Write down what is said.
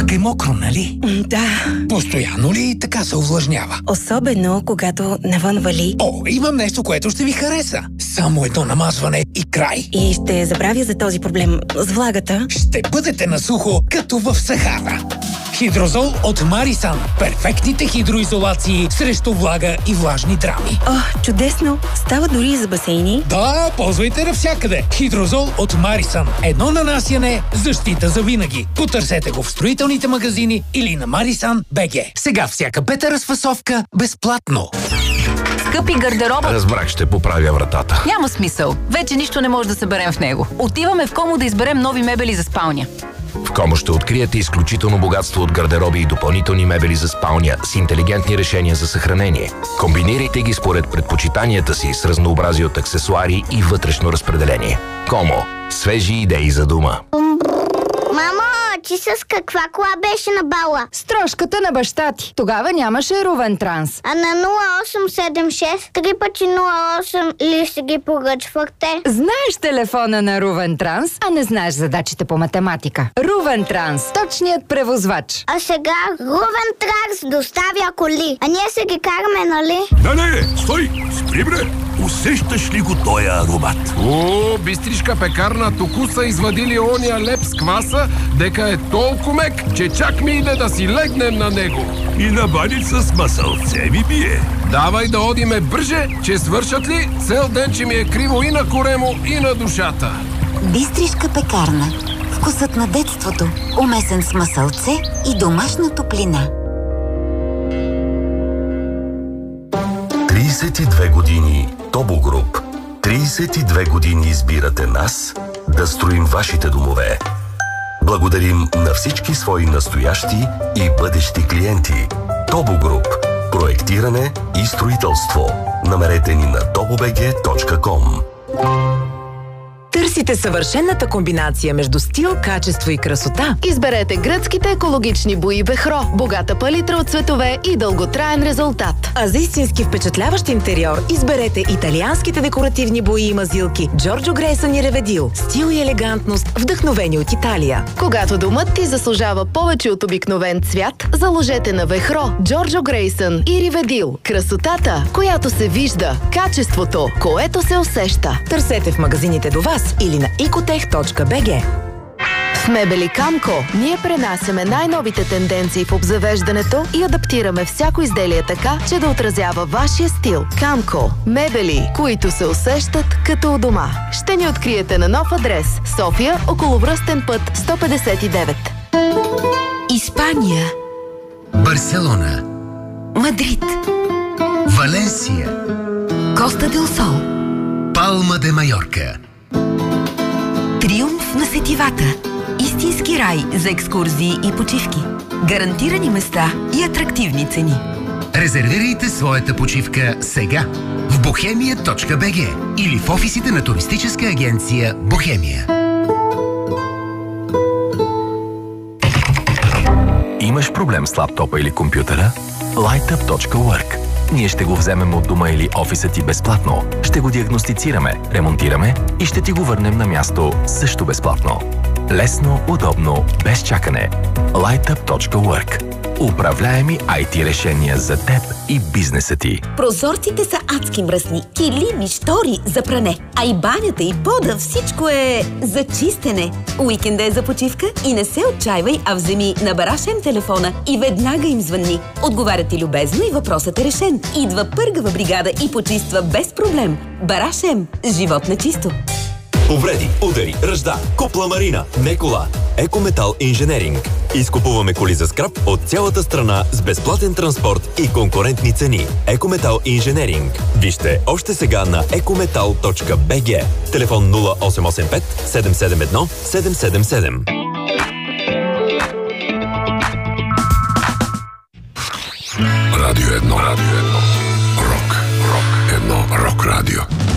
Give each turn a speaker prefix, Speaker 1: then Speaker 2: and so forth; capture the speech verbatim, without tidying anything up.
Speaker 1: Пак е мокро, нали?
Speaker 2: Да.
Speaker 1: Постоянно ли така се увлажнява?
Speaker 2: Особено, когато навън вали.
Speaker 1: О, имам нещо, което ще ви хареса. Само едно намазване и край.
Speaker 2: И ще забравя за този проблем с влагата.
Speaker 1: Ще бъдете на сухо, като в Сахара. Хидрозол от Марисан. Перфектните хидроизолации срещу влага и влажни драми.
Speaker 2: О, чудесно! Става дори и за басейни.
Speaker 1: Да, ползвайте навсякъде. Хидрозол от Марисан. Едно нанасяне, защита за винаги. Потърсете го в строителните магазини или на Марисан БГ. Сега всяка пета разфасовка безплатно.
Speaker 3: Скъпи гардероба.
Speaker 4: Разбрах, ще поправя вратата.
Speaker 3: Няма смисъл. Вече нищо не може да съберем в него. Отиваме в Комо да изберем нови мебели за спалня.
Speaker 4: В Комо ще откриете изключително богатство от гардероби и допълнителни мебели за спалня с интелигентни решения за съхранение. Комбинирайте ги според предпочитанията си с разнообразие от аксесуари и вътрешно разпределение. Комо. Свежи идеи за дома.
Speaker 5: Мамо, ти с каква кола беше на бала?
Speaker 6: С трошката на баща ти. Тогава нямаше Рувен Транс.
Speaker 5: А на нула осем седем шест три пъти нула осем ли си ги поръчвахте?
Speaker 6: Знаеш телефона на Рувен Транс, а не знаеш задачите по математика. Рувен Транс. Точният превозвач.
Speaker 5: А сега Рувен Транс доставя коли. А ние се ги караме, нали?
Speaker 7: Не, не, стой! Спри, бре! Усещаш ли го тоя аромат?
Speaker 8: О, бистришка пекарна току са извадили ония леп с кваса, дека е толкова мек, че чак ми иде да си легнем на него.
Speaker 7: И на баница с масълце ми бие.
Speaker 8: Давай да одиме бърже, че свършат ли? Цел ден, че ми е криво и на коремо, и на душата.
Speaker 9: Бистришка пекарна. Вкусът на детството. Умесен с масълце и домашна топлина.
Speaker 10: тридесет и две години Тобо Груп. тридесет и две години избирате нас да строим вашите домове. Благодарим на всички свои настоящи и бъдещи клиенти. Тобо Груп. Проектиране и строителство. Намерете ни на тобобг точка ком.
Speaker 11: Търсите съвършената комбинация между стил, качество и красота?
Speaker 12: Изберете гръцките екологични бои Вехро. Богата палитра от цветове и дълготраен резултат.
Speaker 11: А за истински впечатляващ интериор изберете италианските декоративни бои и мазилки Джорджо Грейсън и Реведил. Стил и елегантност, вдъхновени от Италия.
Speaker 12: Когато домът ти заслужава повече от обикновен цвят, заложете на Вехро, Джорджо Грейсън и Реведил. Красотата, която се вижда. Качеството, което се усеща.
Speaker 11: Търсете в магазините до вас или на икотех точка бг.
Speaker 12: В Мебели Камко ние пренасяме най-новите тенденции в обзавеждането и адаптираме всяко изделие така, че да отразява вашия стил. Камко. Мебели, които се усещат като у дома. Ще ни откриете на нов адрес. София, околовръстен път сто петдесет и девет.
Speaker 13: Испания. Барселона. Мадрид. Валенсия. Коста дел Сол. Палма де Майорка. Триумф на сетивата. Истински рай за екскурзии и почивки. Гарантирани места и атрактивни цени. Резервирайте своята почивка сега в бохемия точка бг или в офисите на туристическа агенция Бохемия.
Speaker 4: Имаш проблем с лаптопа или компютъра? лайтъп точка уърк. Ние ще го вземем от дома или офиса ти безплатно. Ще го диагностицираме, ремонтираме и ще ти го върнем на място също безплатно. Лесно, удобно, без чакане. лайтъп точка уърк. Управляеми ай ти решения за теб и бизнеса ти.
Speaker 14: Прозорците са адски мръсни, килими, штори за пране. А и банята, и пода, всичко е за чистене. Уикенда е за почивка и не се отчаивай, а вземи на Барашем телефона и веднага им звънни. Отговарят ти любезно и въпросът е решен. Идва пъргава бригада и почиства без проблем. Барашем. Живот на чисто.
Speaker 15: Повреди, удари, ръжда, купла марина, не кола. Екометал инженеринг. Изкупуваме коли за скрап от цялата страна с безплатен транспорт и конкурентни цени. Екометал инженеринг. Вижте още сега на екометал точка бг. Телефон нула осем осем пет седем седем едно седем седем седем.
Speaker 7: Радио едно, радио едно. Рок, рок, едно, рок радио.